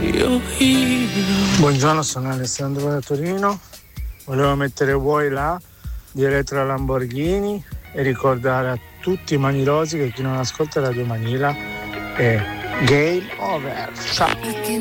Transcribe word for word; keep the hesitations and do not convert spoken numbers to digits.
Buongiorno, sono Alessandro da Torino. Volevo mettere Vuoi là di Elettra Lamborghini e ricordare a tutti i manirosi che chi non ascolta Radio Manila è game over. Ciao.